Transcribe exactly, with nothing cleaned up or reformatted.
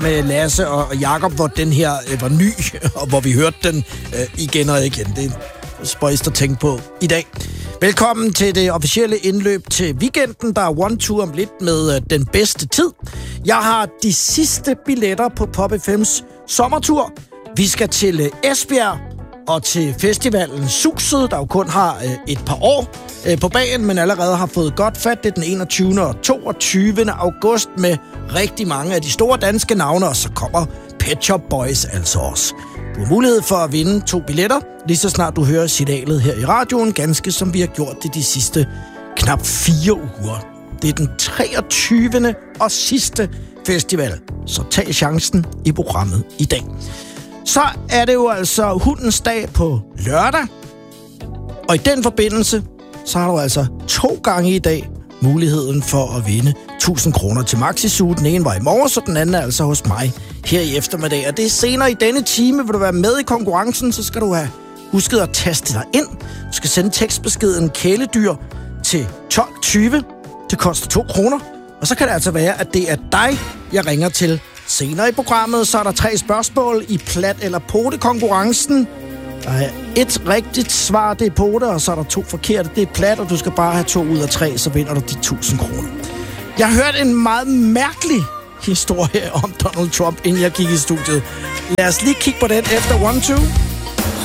med Lasse og Jakob, hvor den her øh, var ny, og hvor vi hørte den øh, igen og igen. Det er spøjst at tænke på i dag. Velkommen til det officielle indløb til weekenden. Der er one-two om lidt med øh, den bedste tid. Jeg har de sidste billetter på Pop F M's sommertur. Vi skal til øh, Esbjerg og til festivalen Suset, der jo kun har øh, et par år øh, på bagen, men allerede har fået godt fat. Det er den enogtyvende og toogtyvende august med rigtig mange af de store danske navne, og så kommer Pet Shop Boys altså også. Du har mulighed for at vinde to billetter, lige så snart du hører signalet her i radioen, ganske som vi har gjort det de sidste knap fire uger. Det er den treogtyvende og sidste festival, så tag chancen i programmet i dag. Så er det jo altså hundens dag på lørdag, og i den forbindelse, så har du altså to gange i dag muligheden for at vinde tusind kroner til Maxisuge. Den ene var i morges, og den anden er altså hos mig her i eftermiddag. Og det er senere i denne time. Vil du være med i konkurrencen, så skal du have husket at taste dig ind. Du skal sende tekstbeskeden kæledyr til tolv tyve. Det koster to kroner. Og så kan det altså være, at det er dig, jeg ringer til senere i programmet. Så er der tre spørgsmål i plat eller pote konkurrencen. Der er et rigtigt svar, det er pote, og så er der to forkerte, det er plat, og du skal bare have to ud af tre, så vinder du de tusind kroner. Jeg har hørt en meget mærkelig historie om Donald Trump, inden jeg gik i studiet. Lad os lige kigge på den efter one two.